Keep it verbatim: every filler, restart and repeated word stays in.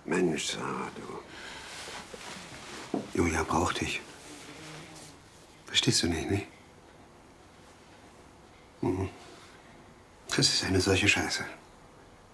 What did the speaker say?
Mensch, Sarah, du. Julia braucht dich. Verstehst du nicht, ne? Mhm. Das ist eine solche Scheiße.